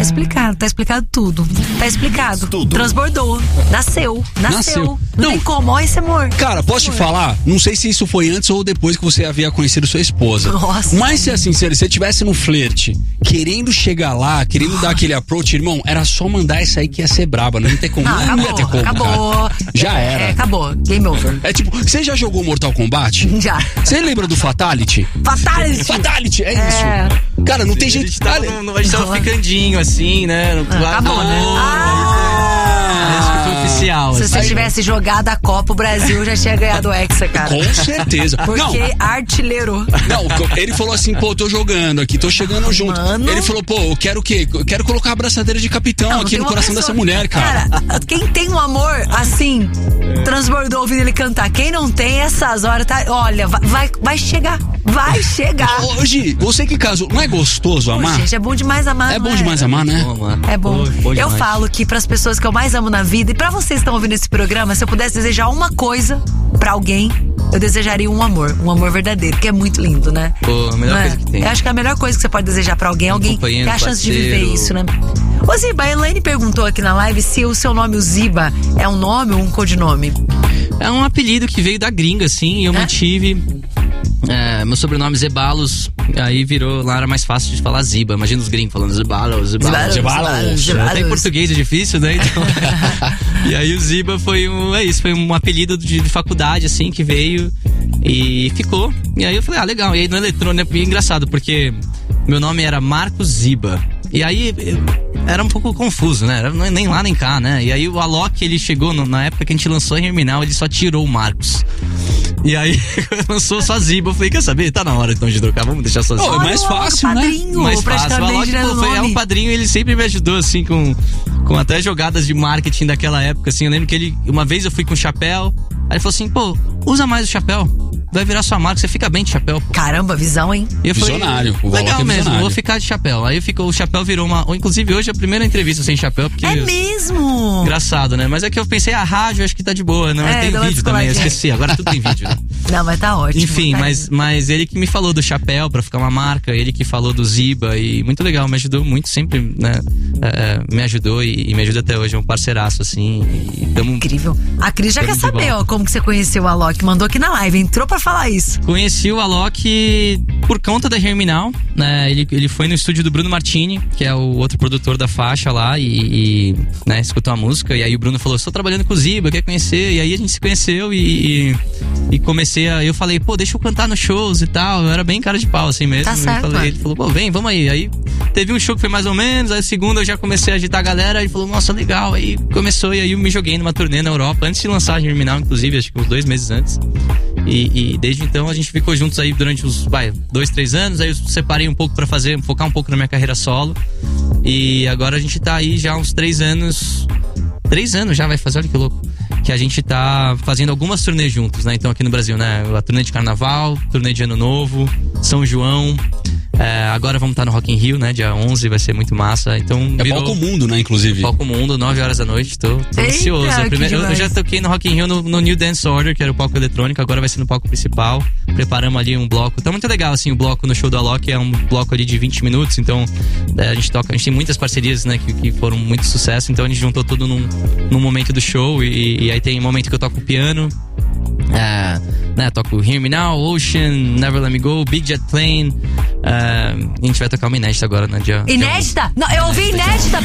Tá explicado tudo. Tá explicado. Tudo. Transbordou. Nasceu. Não tem como, olha esse amor. Cara, posso te falar? Não sei se isso foi antes ou depois que você havia conhecido sua esposa. Nossa. Mas se assim, se você estivesse no flerte, querendo chegar lá, querendo dar aquele approach, irmão, era só mandar essa aí que ia ser braba. Não ia ter como. Não ia ter como. Acabou. Cara. Já era. Acabou. Game over. É tipo, você já jogou Mortal Kombat? Já. Você lembra do Fatality? Fatality, é isso. Cara, não tem jeito. A gente tava ficandinho assim, né? Acabou, né? Acho que foi oficial. Se você tivesse jogado a Copa, o Brasil já tinha ganhado o Hexa, cara. Com certeza. Porque artilheiro. Não, ele falou assim, pô, tô jogando aqui, tô chegando junto. Mano. Ele falou, pô, eu quero o quê? Eu quero colocar a abraçadeira de capitão aqui no coração dessa mulher, cara. Cara, quem tem um amor assim, transbordou ouvindo ele cantar. Quem não tem, essas horas, tá? Olha, vai chegar. Vai chegar. Ô, Gi, você que casou, não é gostoso amar? Gente, é bom demais amar. É bom demais amar, né? É bom. Bom Eu demais. falo que pras pessoas que eu mais amo na vida, e pra vocês que estão ouvindo esse programa, se eu pudesse desejar uma coisa pra alguém, eu desejaria um amor verdadeiro, que é muito lindo, né? Pô, a melhor coisa que tem. Eu acho que a melhor coisa que você pode desejar pra alguém é alguém ter a chance de viver isso, né? Ô Ziba, a Elaine perguntou aqui na live se o seu nome, o Ziba, é um nome ou um codinome? É um apelido que veio da gringa, assim, e eu mantive. Meu sobrenome Zeballos, aí virou, lá era mais fácil de falar Ziba. Imagina os gringos falando Zeballos. Até em português é difícil, né? Então, e aí o Ziba foi um apelido de faculdade, assim, que veio e ficou. E aí eu falei, legal. E aí no eletrônico, é engraçado, porque meu nome era Marcos Ziba. E aí era um pouco confuso, né? Era nem lá nem cá, né? E aí o Alok, ele chegou na época que a gente lançou a Herminal, ele só tirou o Marcos. E aí lançou só Ziba. Eu falei, quer saber? Tá na hora então de trocar, vamos deixar só Ziba. É mais fácil, né? Mais fácil. O Alok, é um padrinho, ele sempre me ajudou, assim, com até jogadas de marketing daquela época, assim. Eu lembro que uma vez eu fui com o chapéu, aí ele falou assim, pô, usa mais o chapéu. Vai virar sua marca, você fica bem de chapéu. Pô. Caramba, visão, hein? Eu falei, visionário. Legal mesmo, vou ficar de chapéu. Aí o chapéu virou inclusive hoje é a primeira entrevista sem chapéu. Porque é mesmo? Engraçado, né? Mas é que eu pensei, a rádio acho que tá de boa, né? Mas tem vídeo também, eu esqueci. Agora tudo tem vídeo, né? Não, mas tá ótimo. Enfim, mas ele que me falou do chapéu pra ficar uma marca, ele que falou do Ziba, e muito legal, me ajudou muito, sempre, né? Me ajudou e me ajuda até hoje, é um parceiraço, assim. Incrível. A Cris já quer saber, ó, como que você conheceu o Alok. Mandou aqui na live, entrou pra falar isso. Conheci o Alok por conta da Herminal, né? Ele foi no estúdio do Bruno Martini, que é o outro produtor da faixa lá, e né, escutou a música, e aí o Bruno falou, estou trabalhando com o Ziba, quer conhecer? E aí a gente se conheceu e comecei eu falei, pô, deixa eu cantar nos shows e tal, eu era bem cara de pau assim mesmo. Tá certo, ele falou, pô, vamos aí. Aí teve um show que foi mais ou menos, aí a segunda eu já comecei a agitar a galera, ele falou, nossa, legal, aí começou, e aí eu me joguei numa turnê na Europa, antes de lançar a Herminal, inclusive, acho que uns 2 meses antes. E desde então a gente ficou juntos aí durante uns 2, 3 anos. Aí eu separei um pouco pra focar um pouco na minha carreira solo. E agora a gente tá aí já há uns 3 anos. 3 anos já vai fazer, olha que louco. Que a gente tá fazendo algumas turnês juntos, né? Então aqui no Brasil, né? A turnê de Carnaval, turnê de Ano Novo, São João. Agora vamos estar no Rock in Rio, né? Dia 11, vai ser muito massa. Então, Palco Mundo, né? Inclusive. Palco Mundo, 9 horas da noite. Tô ansioso. Eu já toquei no Rock in Rio no New Dance Order, que era o palco eletrônico. Agora vai ser no palco principal. Preparamos ali um bloco. Tá muito legal, assim, o bloco no show do Alok. É um bloco ali de 20 minutos. Então, a gente tem muitas parcerias, né? Que foram muito sucesso. Então, a gente juntou tudo num momento do show. E aí tem um momento que eu toco piano. Né, toco Hear Me Now, Ocean, Never Let Me Go, Big Jet Plane. A gente vai tocar uma inédita agora, né? Inédita? Não, eu ouvi